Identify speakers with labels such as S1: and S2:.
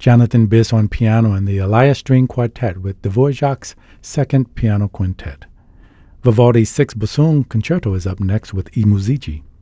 S1: Jonathan Biss on piano, and the Elias String Quartet with Dvorak's Second Piano Quintet. Vivaldi's Sixth Bassoon Concerto is up next with I Musici.